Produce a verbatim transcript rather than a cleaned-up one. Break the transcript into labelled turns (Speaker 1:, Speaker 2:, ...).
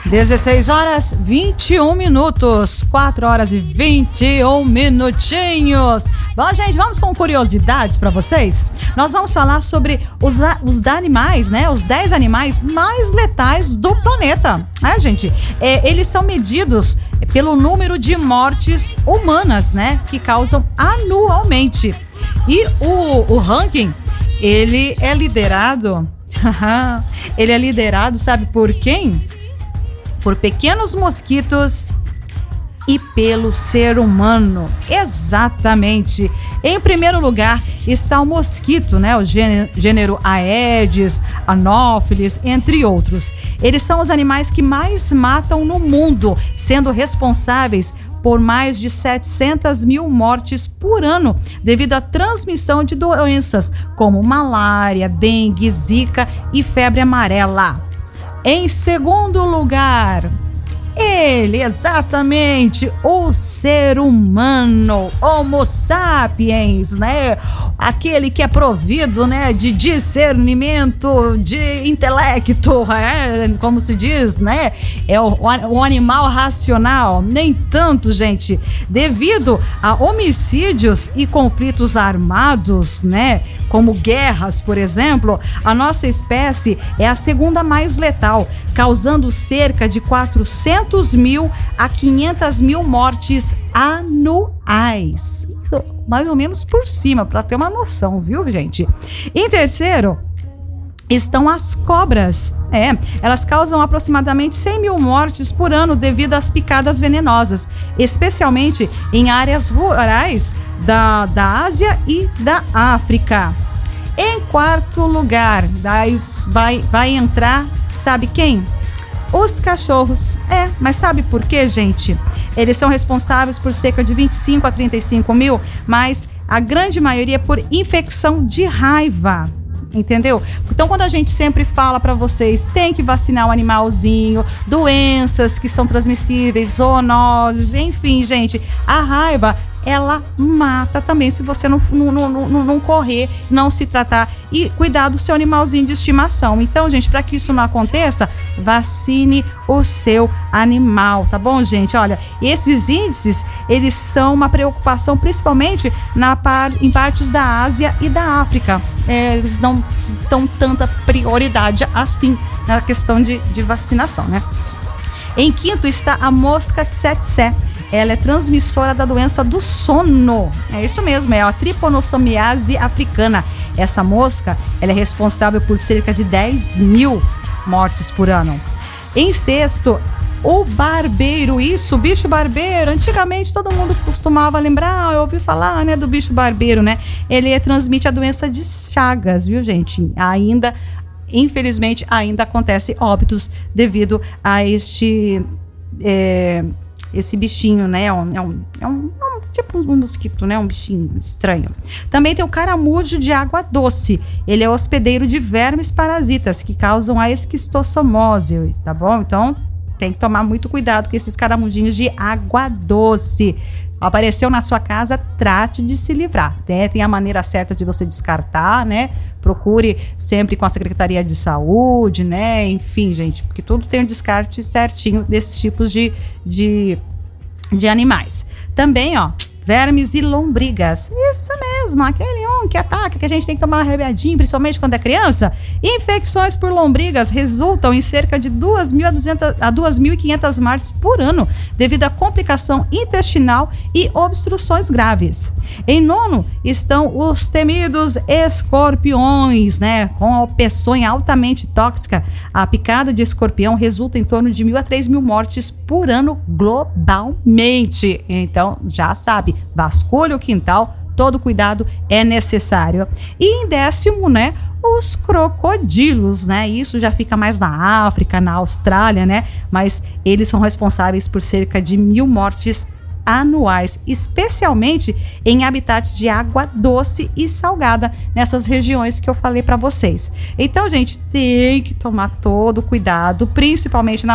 Speaker 1: dezesseis horas vinte e um minutos, quatro horas e vinte e um minutinhos. Bom, gente, vamos com curiosidades para vocês. Nós vamos falar sobre os, os animais, né? Os dez animais mais letais do planeta. É, gente, é, eles são medidos pelo número de mortes humanas, né? Que causam anualmente. E o, o ranking, ele é liderado... ele é liderado, sabe por quem? Por pequenos mosquitos e pelo ser humano. Exatamente. Em primeiro lugar está o mosquito, né? O gênero Aedes, Anopheles, entre outros. Eles são os animais que mais matam no mundo, sendo responsáveis por mais de setecentas mil mortes por ano, devido à transmissão de doenças como malária, dengue, zika e febre amarela. Em segundo lugar, ele, exatamente, o ser humano, Homo sapiens, né? Aquele que é provido, né, de discernimento, de intelecto, é, como se diz, né? É o, o animal racional. Nem tanto, gente. Devido a homicídios e conflitos armados, né, como guerras, por exemplo, a nossa espécie é a segunda mais letal, causando cerca de quatrocentos mil a quinhentas mil mortes anuais. Isso, mais ou menos por cima, para ter uma noção, viu, gente? Em terceiro, estão as cobras. É, elas causam aproximadamente cem mil mortes por ano devido às picadas venenosas, especialmente em áreas rurais da, da Ásia e da África. Em quarto lugar, daí vai, vai entrar, sabe quem? Os cachorros. É, mas sabe por quê, gente? Eles são responsáveis por cerca de vinte e cinco a trinta e cinco mil, mas a grande maioria é por infecção de raiva. Entendeu? Então, quando a gente sempre fala para vocês, tem que vacinar o animalzinho, doenças que são transmissíveis, zoonoses, enfim, gente, a raiva, ela mata também se você não, não, não, não, não correr, não se tratar e cuidar do seu animalzinho de estimação. Então, gente, para que isso não aconteça, vacine o seu animal, tá bom, gente? Olha, esses índices, eles são uma preocupação principalmente na par, em partes da Ásia e da África. É, eles não dão tanta prioridade assim na questão de, de vacinação, né? Em quinto está a mosca tsetse. Ela é transmissora da doença do sono. É isso mesmo, é a triponossomiase africana. Essa mosca, ela é responsável por cerca de dez mil mortes por ano. Em sexto, o barbeiro. Isso, o bicho barbeiro. Antigamente todo mundo costumava lembrar, eu ouvi falar, né, do bicho barbeiro, né? Ele transmite a doença de Chagas, viu, gente? Ainda, infelizmente, ainda acontece óbitos devido a este... É, esse bichinho, né? É um, é um, é um, é um tipo um mosquito, né? Um bichinho estranho. Também tem o caramujo de água doce. Ele é hospedeiro de vermes parasitas que causam a esquistossomose, tá bom? Então, tem que tomar muito cuidado com esses caramujinhos de água doce. Apareceu na sua casa, trate de se livrar, né? Tem a maneira certa de você descartar, né? Procure sempre com a Secretaria de Saúde, né? Enfim, gente, porque tudo tem o descarte certinho desses tipos de, de, de animais. Também, ó, vermes e lombrigas. Isso mesmo, aquele um que ataca, que a gente tem que tomar remedinho, principalmente quando é criança. Infecções por lombrigas resultam em cerca de duas mil a duas mil e quinhentas mortes por ano, devido à complicação intestinal e obstruções graves. Em nono estão os temidos escorpiões, né? Com a peçonha altamente tóxica, a picada de escorpião resulta em torno de mil a três mil mortes por ano globalmente. Então, já sabe, vasculhe o quintal, todo cuidado é necessário. E em décimo, né, os crocodilos, né? Isso já fica mais na África, na Austrália, né? Mas eles são responsáveis por cerca de mil mortes anuais, especialmente em habitats de água doce e salgada, nessas regiões que eu falei para vocês. Então, gente, tem que tomar todo cuidado, principalmente na